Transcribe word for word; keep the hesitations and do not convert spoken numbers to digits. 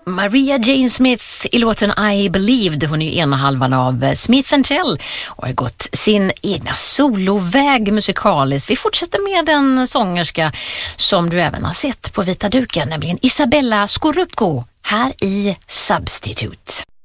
Maria Jane Smith i låten I Believed. Hon är ju ena halvan av Smith and Tell och har gått sin egna soloväg musikaliskt. Vi fortsätter med en sångerska som du även har sett på vita duken, nämligen Isabella Scorupco här i Substitute.